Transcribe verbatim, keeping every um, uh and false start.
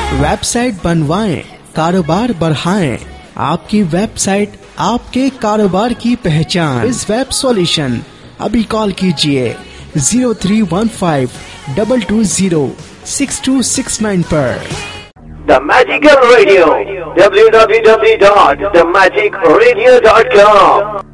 Website बनवाएं, कारोबार बढ़ाएं। आपकी वेबसाइट आपके कारोबार की पहचान। इस वेब सॉल्यूशन अभी कॉल कीजिए zero three one five double two zero six to six nine पर। The Magical Radio, w w w dot the magic radio dot com।